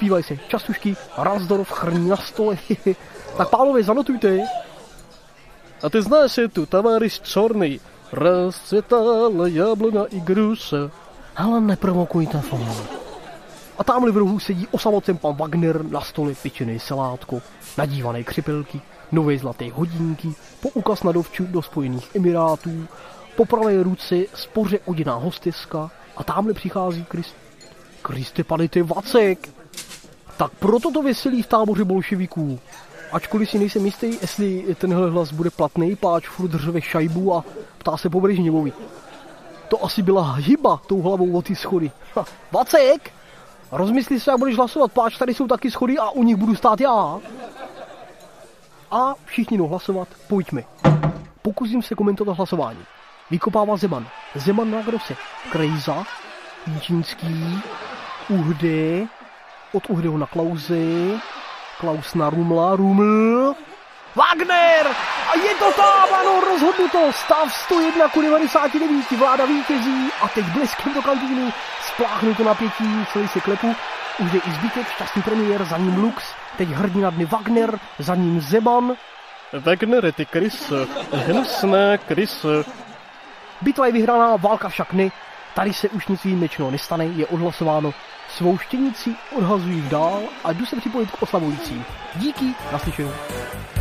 Zpívají se častušky, Ransdorf chrní na stole. Tak pánové, zanotujte. A ty znáš je tu tovaryš Čorný. Rozcvětala jablona i gruša. Ale neprovokujte fón. A tamhle v rohu sedí osamocen pan Wagner, na stole pečený salátko, nadívané křipelky, nové zlaté hodinky, poukaz na dovču do Spojených Emirátů, po pravé ruce spoře oděná hosteska a tamhle přichází Kriste panete Vacek. Tak proto to veselí v táboře bolševiků. Ačkoliv si nejsem jistý, jestli tenhle hlas bude platný, páč furt řve šajbu a ptá se po Brežněvovi. To asi byla hyba tou hlavou o ty schody. Vacek! Rozmysli se, jak budeš hlasovat, páč tady jsou taky schody a u nich budu stát já. A všichni jdou hlasovat, pojďme. Pokusím se komentovat hlasování. Vykopává Zeman. Zeman na Grose. Krejza. Jíčínský. Uhde. Od Uhdeho na Klause. Klaus na Rumla. Ruml. Wagner! A je to tam, ano, rozhodnuto. Stav 101:99. Vláda vítězí a teď bleskem do kantýny. Spláchnu to napětí, celý se klepu. Už je i zbytek, šťastný premiér, za ním Lux. Teď hrdina dny Wagner, za ním Zeman. Wagner, ty kryso. Hnusná kryso. Bitva je vyhraná, válka však ne. Tady se už nic výjimečného nestane, je odhlasováno. Svou štěnici odhazují dál a jdu se připojit k oslavujícím. Díky, naslyšenou.